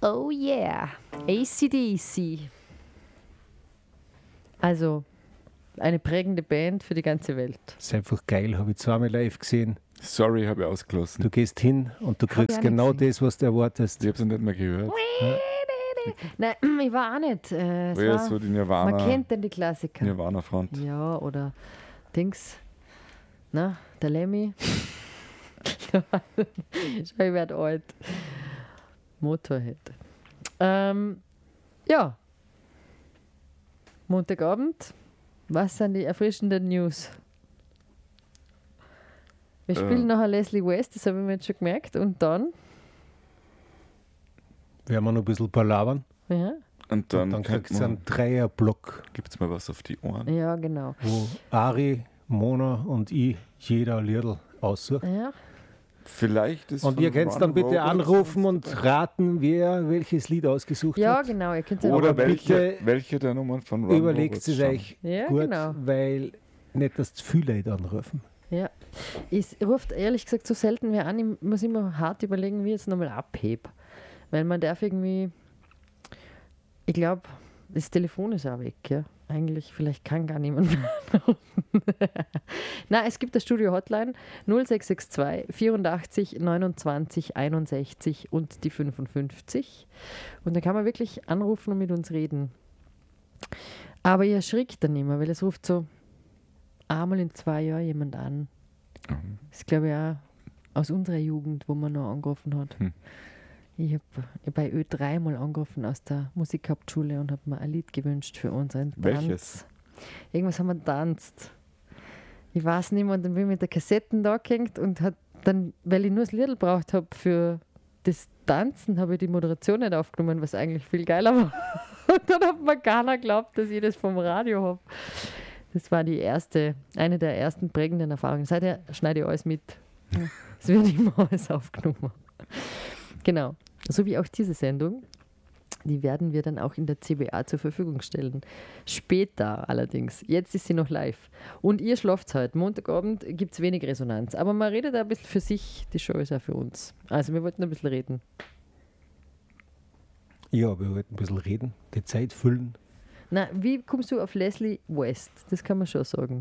Oh yeah, AC/DC. Also eine prägende Band für die ganze Welt. Das ist einfach geil, habe ich zweimal live gesehen. Sorry, habe ich ausgelassen. Du gehst hin und du kriegst genau das, was du erwartest. Ich habe es nicht mehr gehört. Nein, ich war auch nicht. Es Ja, war, so die Nirvana. man kennt denn die Klassiker. Nirvana-Front. Ja, oder Dings. Na, der Lemmy. Ich werde alt. Motorhead. Ja. Montagabend. Was sind die erfrischenden News? Wir spielen nachher Leslie West, das habe ich mir jetzt schon gemerkt. Und dann? Werden wir noch ein bisschen palavern. Ja, Und dann kriegst du einen Dreierblock, gibt es mal was auf die Ohren. ja genau. wo Ari, Mona und ich jeder ein Liedl aussucht. Ja. Vielleicht ist Und von ihr könnt Run dann bitte Robots anrufen und raten, wer welches Lied ausgesucht Ja, hat. genau. Ihr könnt Oder Aber bitte welche der Nummern von Run Überlegt Robots es stammen. euch Ja, gut, genau. weil nicht, dass zu viele Leute anrufen. Ja. Ich ruft ehrlich gesagt so selten wer an. Ich muss immer hart überlegen, wie ich jetzt nochmal abhebe. Weil man darf irgendwie, ich glaube, das Telefon ist auch weg, ja. Eigentlich, vielleicht kann gar niemand mehr anrufen. Nein, es gibt das Studio Hotline 0662 84 29 61 und die 55. Und da kann man wirklich anrufen und mit uns reden. Aber ihr erschrickt dann immer, weil es ruft so einmal in 2 Jahren jemand an. Das ist, glaube ich, auch aus unserer Jugend, wo man noch angerufen hat. Ich habe bei Ö3 mal angerufen aus der Musikhauptschule und habe mir ein Lied gewünscht für unseren Tanz. Welches? Irgendwas haben wir getanzt. Ich weiß nicht mehr, und dann bin ich mit der Kassetten da gehängt und hat dann, weil ich nur das Lied gebraucht habe für das Tanzen, habe ich die Moderation nicht aufgenommen, was eigentlich viel geiler war. Und dann hat mir keiner geglaubt, dass ich das vom Radio habe. Das war eine der ersten prägenden Erfahrungen. Seither schneide ich alles mit. Es wird immer alles aufgenommen. Genau. So wie auch diese Sendung. Die werden wir dann auch in der CBA zur Verfügung stellen. Später allerdings. Jetzt ist sie noch live. Und ihr schlaft heute. Montagabend gibt es wenig Resonanz. Aber man redet da ein bisschen für sich. Die Show ist auch für uns. Also wir wollten ein bisschen reden. Ja, wir wollten ein bisschen reden, die Zeit füllen. Na, wie kommst du auf Leslie West? Das kann man schon sagen.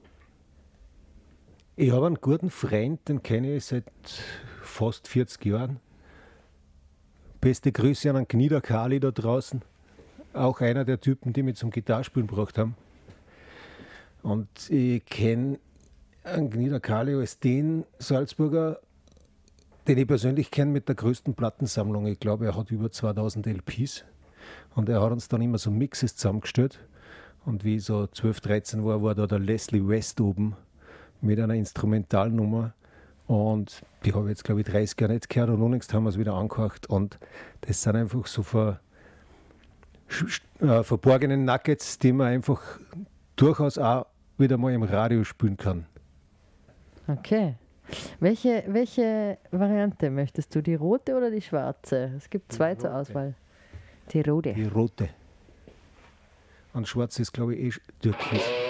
Ich habe einen guten Freund, den kenne ich seit fast 40 Jahren. Beste Grüße an einen Gnida Kali da draußen. Auch einer der Typen, die mich zum Gitarrespielen gebracht haben. Und ich kenne einen Gnida Kali als den Salzburger, den ich persönlich kenne mit der größten Plattensammlung. Ich glaube, er hat über 2000 LPs. Und er hat uns dann immer so Mixes zusammengestellt. Und wie ich so 12, 13 war da der Leslie West oben mit einer Instrumentalnummer. Und die habe ich jetzt, glaube ich, 30 Jahre nicht gehört und unlängst haben wir es wieder angehört. Und das sind einfach so verborgene Nuggets, die man einfach durchaus auch wieder mal im Radio spielen kann. Okay. Welche Variante möchtest du? Die rote oder die schwarze? Es gibt zwei zur Auswahl. Die rote. Die rote. Und schwarz ist, glaube ich, türkis.